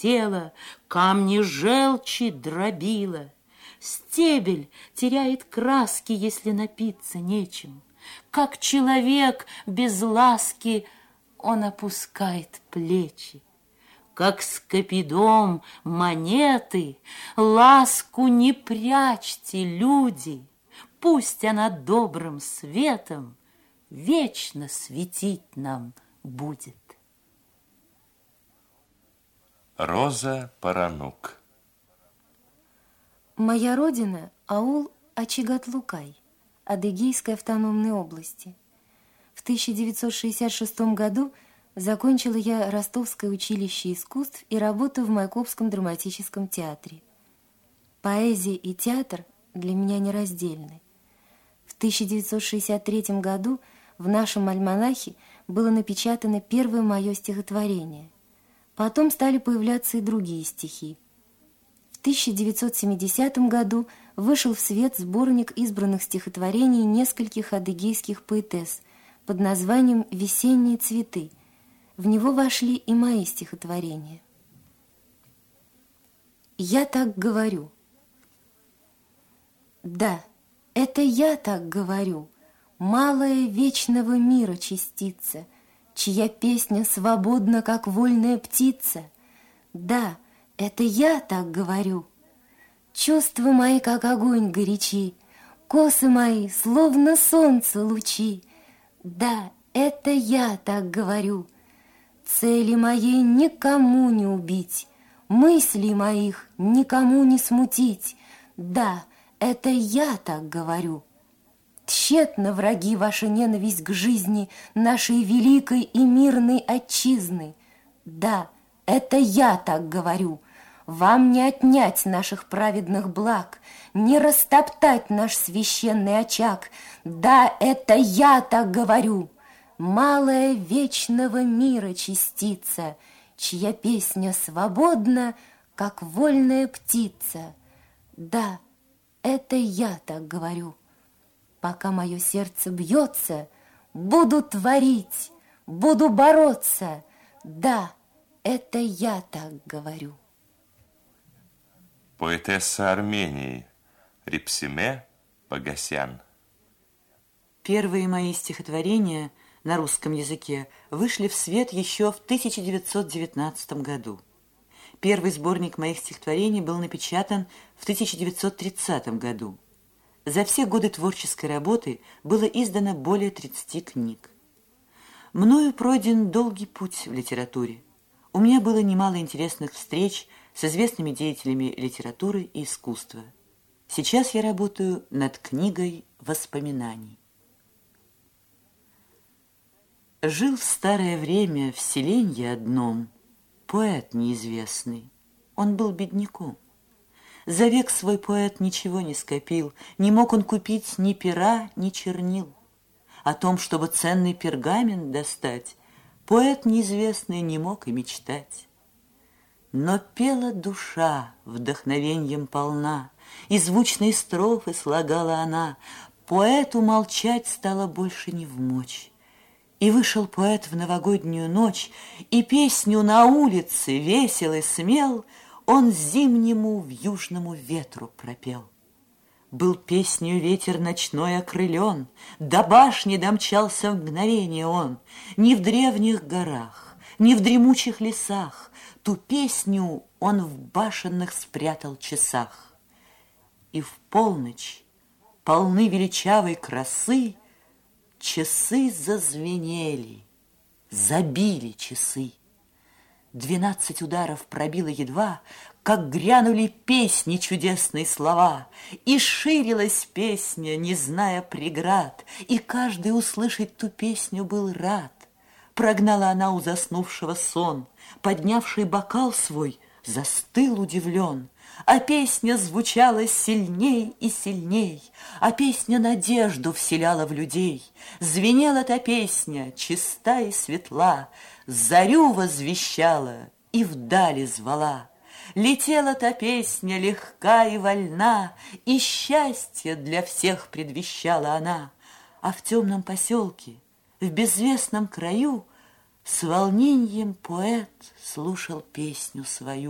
пыхтела, камни желчи дробила. Стебель теряет краски, если напиться нечем. Как человек без ласки он опускает плечи. Как скопидом монеты, ласку не прячьте, люди, пусть она добрым светом вечно светить нам будет. Роза Паранук. Моя родина – аул Ачигатлукай, Адыгейской автономной области. В 1966 году закончила я Ростовское училище искусств и работу в Майкопском драматическом театре. Поэзия и театр для меня нераздельны. В 1963 году в нашем альманахе было напечатано первое мое стихотворение. Потом стали появляться и другие стихи. В 1970 году вышел в свет сборник избранных стихотворений нескольких адыгейских поэтесс под названием «Весенние цветы». В него вошли и мои стихотворения. Я так говорю. Да, это я так говорю, малая вечного мира частица, чья песня свободна, как вольная птица. Да, это я так говорю. Чувства мои, как огонь горячи, косы мои, словно солнце лучи. Да, это я так говорю. Цели моей никому не убить, мыслей моих никому не смутить. Да, это я так говорю. Тщетно, враги, ваша ненависть к жизни нашей великой и мирной отчизны. Да, это я так говорю. Вам не отнять наших праведных благ, не растоптать наш священный очаг. Да, это я так говорю. Малая вечного мира частица, чья песня свободна, как вольная птица. Да, это я так говорю. Пока мое сердце бьется, буду творить, буду бороться. Да, это я так говорю. Поэтесса Армении Репсиме Погосян. Первые мои стихотворения на русском языке вышли в свет еще в 1919 году. Первый сборник моих стихотворений был напечатан в 1930 году. За все годы творческой работы было издано более 30 книг. Мною пройден долгий путь в литературе. У меня было немало интересных встреч с известными деятелями литературы и искусства. Сейчас я работаю над книгой воспоминаний. Жил в старое время в селенье одном поэт неизвестный. Он был бедняком. За век свой поэт ничего не скопил, не мог он купить ни пера, ни чернил. О том, чтобы ценный пергамент достать, поэт неизвестный не мог и мечтать. Но пела душа, вдохновеньем полна, и звучные строфы слагала она. Поэту молчать стало больше не вмочь. И вышел поэт в новогоднюю ночь, и песню на улице, весел и смел, он зимнему вьюжному ветру пропел. Был песнью ветер ночной окрылен, до башни домчался в мгновение он. Ни в древних горах, ни в дремучих лесах ту песню он в башенных спрятал часах. И в полночь, полны величавой красы, часы зазвенели, забили часы. 12 ударов пробило едва, как грянули песни чудесные слова, и ширилась песня, не зная преград, и каждый услышать ту песню был рад. Прогнала она у заснувшего сон, поднявший бокал свой, застыл удивлен, а песня звучала сильней и сильней, а песня надежду вселяла в людей. Звенела та песня, чиста и светла, зарю возвещала и вдали звала. Летела та песня легка и вольна, и счастье для всех предвещала она. А в темном поселке, в безвестном краю, с волнением поэт слушал песню свою.